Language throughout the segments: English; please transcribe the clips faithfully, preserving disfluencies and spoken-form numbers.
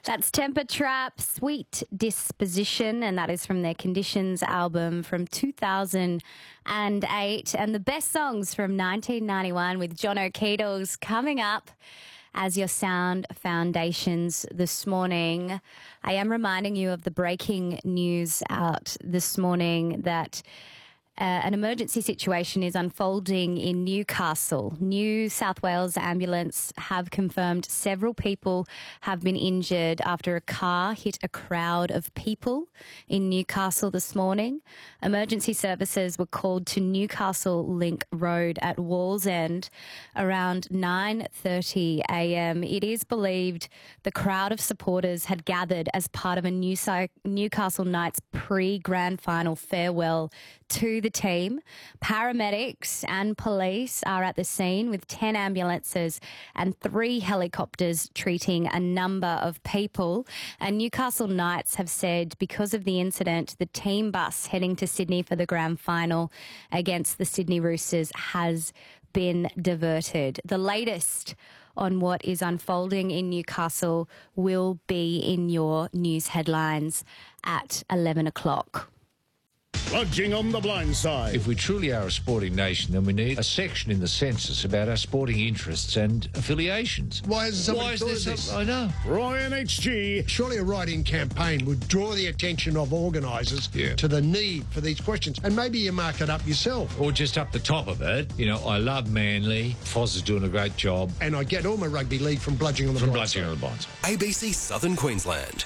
That's Temper Trap, Sweet Disposition, and that is from their Conditions album from two thousand eight. And the best songs from nineteen ninety-one with John O'Keedles coming up as your sound foundations this morning. I am reminding you of the breaking news out this morning that Uh, an emergency situation is unfolding in Newcastle. New South Wales Ambulance have confirmed several people have been injured after a car hit a crowd of people in Newcastle this morning. Emergency services were called to Newcastle Link Road at Wallsend around nine thirty a m. It is believed the crowd of supporters had gathered as part of a New Newcastle Knights pre-grand final farewell to the team. Paramedics and police are at the scene with ten ambulances and three helicopters treating a number of people. And Newcastle Knights have said because of the incident, the team bus heading to Sydney for the grand final against the Sydney Roosters has been diverted. The latest on what is unfolding in Newcastle will be in your news headlines at eleven o'clock. Bludging on the blind side. If we truly are a sporting nation, then we need a section in the census about our sporting interests and affiliations. Why is somebody Why is thought this? of this? I know. Ryan H G. Surely a write-in campaign would draw the attention of organisers Yeah. to the need for these questions. And maybe you mark it up yourself. Or just up the top of it, you know, I love Manly. Foz is doing a great job. And I get all my rugby league from bludging on the From blind bludging side. on the blind side. A B C Southern Queensland.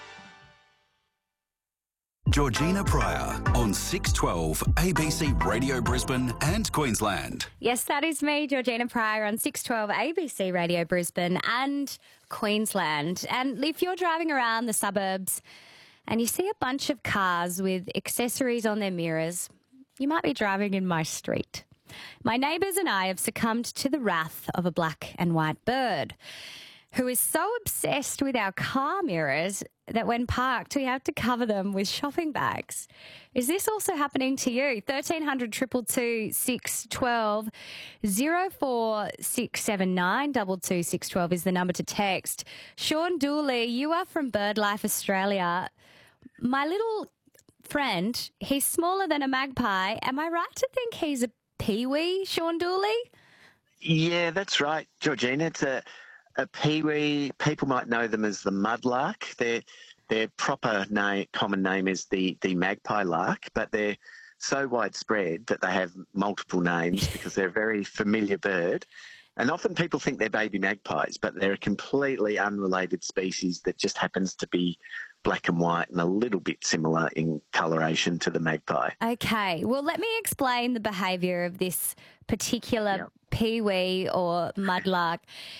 Georgina Pryor on six twelve A B C Radio Brisbane and Queensland. Yes, that is me, Georgina Pryor, on six twelve A B C Radio Brisbane and Queensland. And if you're driving around the suburbs and you see a bunch of cars with accessories on their mirrors, you might be driving in my street. My neighbours and I have succumbed to the wrath of a black and white bird who is so obsessed with our car mirrors that when parked, we have to cover them with shopping bags. Is this also happening to you? thirteen hundred, two two two, six one two, zero four six seven nine, two two six one two is the number to text. Sean Dooley, you are from BirdLife Australia. My little friend, he's smaller than a magpie. Am I right to think he's a peewee, Sean Dooley? Yeah, that's right, Georgina. It's a A peewee, people might know them as the mudlark. Their their proper name, common name is the, the magpie lark, but they're so widespread that they have multiple names because they're a very familiar bird. And often people think they're baby magpies, but they're a completely unrelated species that just happens to be black and white and a little bit similar in coloration to the magpie. Okay, well, let me explain the behaviour of this particular Yep. peewee or mudlark.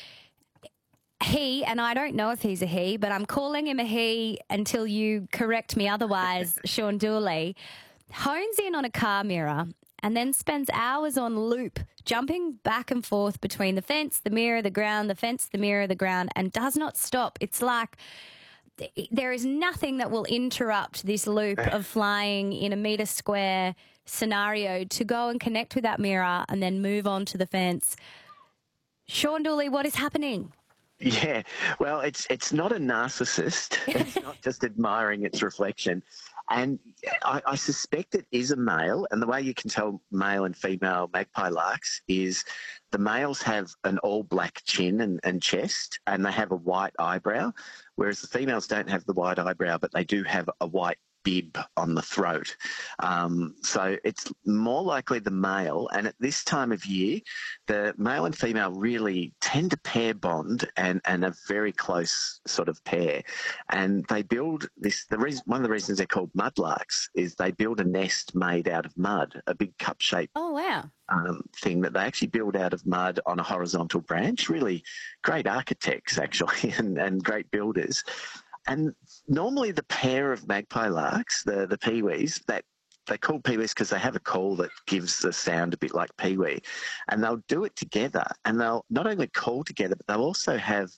He, and I don't know if he's a he, but I'm calling him a he until you correct me otherwise, Sean Dooley, hones in on a car mirror and then spends hours on loop, jumping back and forth between the fence, the mirror, the ground, the fence, the mirror, the ground, and does not stop. It's like there is nothing that will interrupt this loop of flying in a metre square scenario to go and connect with that mirror and then move on to the fence. Sean Dooley, what is happening? Yeah, well, it's it's not a narcissist. It's not just admiring its reflection. And I, I suspect it is a male. And the way you can tell male and female magpie larks is the males have an all-black chin and, and chest, and they have a white eyebrow, whereas the females don't have the white eyebrow, but they do have a white bib on the throat. Um, so it's more likely the male, and at this time of year, the male and female really tend to pair bond and, and a very close sort of pair. And they build this, the reason, one of the reasons they're called mudlarks is they build a nest made out of mud, a big cup-shaped Oh, wow. Um, thing that they actually build out of mud on a horizontal branch. Really great architects, actually, and, and great builders. And normally the pair of magpie larks, the, the peewees, that they're called peewees because they have a call that gives the sound a bit like peewee, and they'll do it together, and they'll not only call together, but they'll also have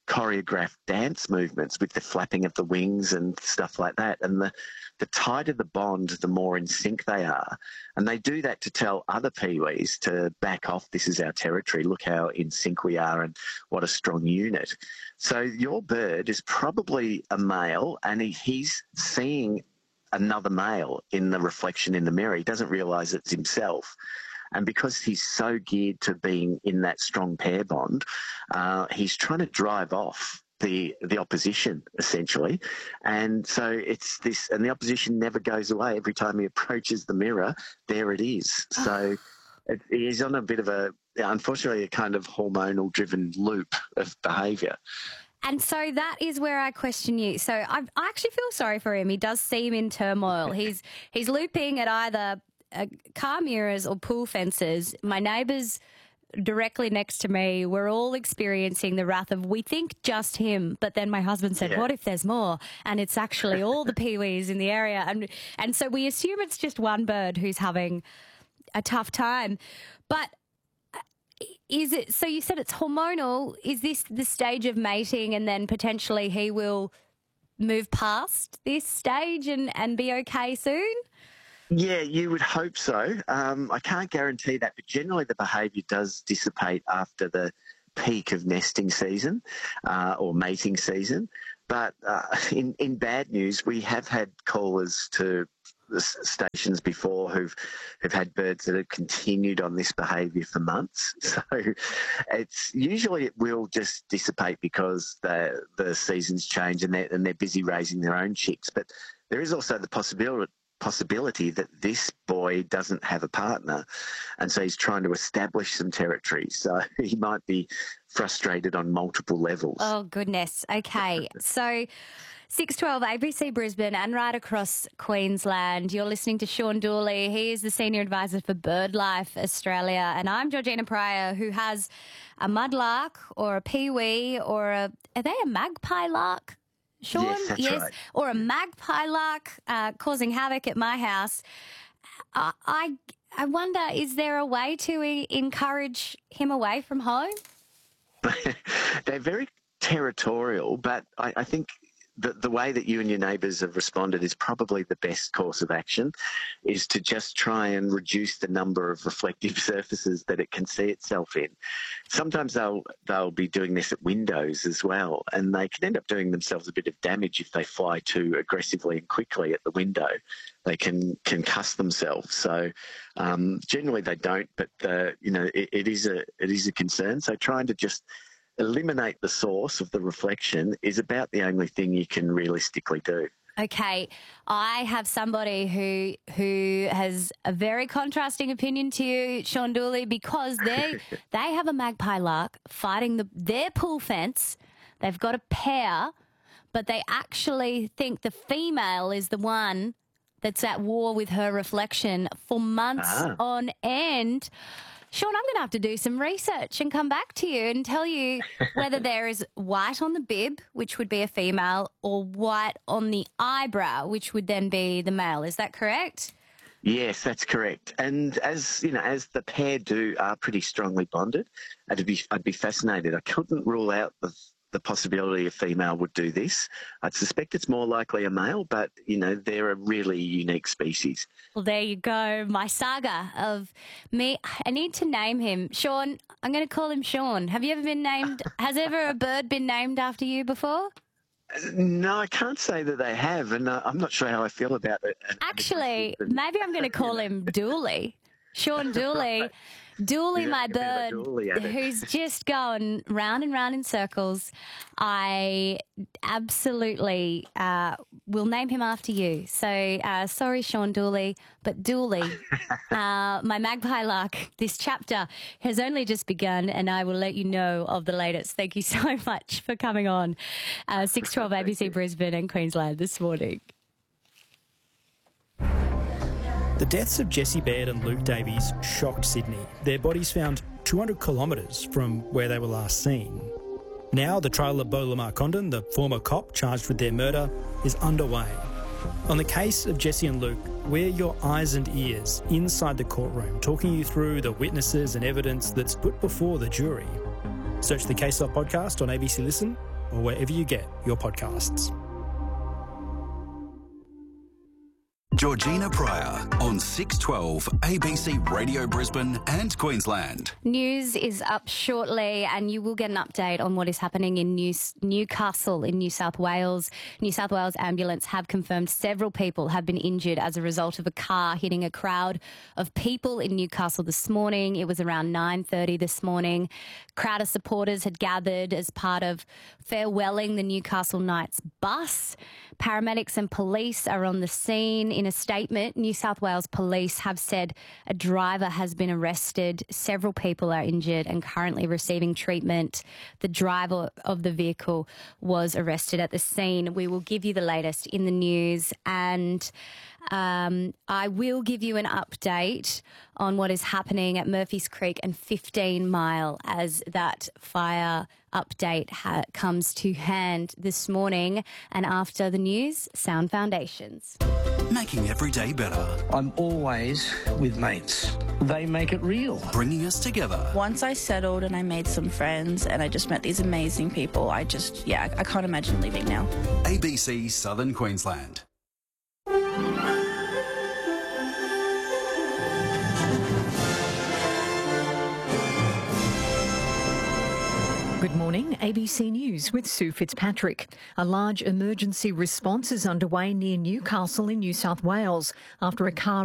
choreographed dance movements with the flapping of the wings and stuff like that. And the, the tighter the bond, the more in sync they are. And they do that to tell other peewees to back off. This is our territory. Look how in sync we are and what a strong unit. So your bird is probably a male, and he, he's seeing another male in the reflection in the mirror. He doesn't realise it's himself. And because he's so geared to being in that strong pair bond, uh, he's trying to drive off the the opposition, essentially. And so it's this, and the opposition never goes away. Every time he approaches the mirror, there it is. So it, he's on a bit of a, unfortunately, a kind of hormonal-driven loop of behaviour. And so that is where I question you. So I, I actually feel sorry for him. He does seem in turmoil. He's he's looping at either uh, car mirrors or pool fences. My neighbours directly next to me, we're all experiencing the wrath of, we think just him, but then my husband said, yeah. What if there's more? And it's actually all the peewees in the area. And, and so we assume it's just one bird who's having a tough time. But is it, so you said it's hormonal. Is this the stage of mating and then potentially he will move past this stage and, and be okay soon? Yeah, you would hope so. Um, I can't guarantee that, but generally the behaviour does dissipate after the peak of nesting season uh, or mating season. But uh, in, in bad news, we have had callers to the stations before who've who've had birds that have continued on this behaviour for months. So it's usually it will just dissipate because the the seasons change and they're, and they're busy raising their own chicks. But there is also the possibility possibility that this boy doesn't have a partner, and so he's trying to establish some territory. So he might be frustrated on multiple levels. Oh, goodness. Okay. So six twelve A B C Brisbane and right across Queensland. You're listening to Sean Dooley. He is the Senior Advisor for BirdLife Australia. And I'm Georgina Pryor, who has a mudlark or a peewee or a, are they a magpie lark? Sean? Yes, that's yes. right. Or a magpie lark uh, causing havoc at my house. I, I I wonder, is there a way to e- encourage him away from home? They're very territorial, but I, I think the, the way that you and your neighbours have responded is probably the best course of action, is to just try and reduce the number of reflective surfaces that it can see itself in. Sometimes they'll they'll be doing this at windows as well, and they can end up doing themselves a bit of damage if they fly too aggressively and quickly at the window. They can concuss themselves. So um, generally they don't, but uh, you know it, it is a it is a concern. So trying to just eliminate the source of the reflection is about the only thing you can realistically do. Okay, I have somebody who who has a very contrasting opinion to you, Sean Dooley, because they they have a magpie lark fighting the, their pool fence. They've got a pair, but they actually think the female is the one that's at war with her reflection for months ah. on end. Sean, I'm going to have to do some research and come back to you and tell you whether there is white on the bib, which would be a female, or white on the eyebrow, which would then be the male. Is that correct? Yes, that's correct. And as you know, as the pair do are pretty strongly bonded, I'd be I'd be fascinated. I couldn't rule out the the possibility a female would do this. I'd suspect it's more likely a male, but, you know, they're a really unique species. Well, there you go. My saga of me. I need to name him. Sean, I'm going to call him Sean. Have you ever been named, has ever a bird been named after you before? No, I can't say that they have, and uh, I'm not sure how I feel about it. Actually, maybe I'm going to call him Dooley. Sean Dooley. Dooley, yeah, my bird, Dooley, who's just going round and round in circles. I absolutely uh, will name him after you. So uh, sorry, Sean Dooley, but Dooley, uh, my magpie lark, this chapter has only just begun, and I will let you know of the latest. Thank you so much for coming on uh, six twelve A B C Brisbane and Queensland this morning. The deaths of Jessie Baird and Luke Davies shocked Sydney. Their bodies found two hundred kilometres from where they were last seen. Now the trial of Beau Lamar Condon, the former cop charged with their murder, is underway. On the case of Jessie and Luke, we're your eyes and ears inside the courtroom, talking you through the witnesses and evidence that's put before the jury. Search the Case Off podcast on A B C Listen or wherever you get your podcasts. Georgina Pryor on six twelve A B C Radio Brisbane and Queensland. News is up shortly and you will get an update on what is happening in New- Newcastle in New South Wales. New South Wales Ambulance have confirmed several people have been injured as a result of a car hitting a crowd of people in Newcastle this morning. It was around nine thirty this morning. A crowd of supporters had gathered as part of farewelling the Newcastle Knights bus. Paramedics and police are on the scene. In a statement, New South Wales Police have said a driver has been arrested. Several people are injured and currently receiving treatment. The driver of the vehicle was arrested at the scene. We will give you the latest in the news, and um, I will give you an update on what is happening at Murphy's Creek and fifteen mile as that fire update ha- comes to hand this morning. And after the news, Sound Foundations. Making every day better. I'm always with mates. They make it real. Bringing us together. Once I settled and I made some friends and I just met these amazing people, I just, yeah, I can't imagine leaving now. A B C Southern Queensland. Good morning, A B C News with Sue Fitzpatrick. A large emergency response is underway near Newcastle in New South Wales after a car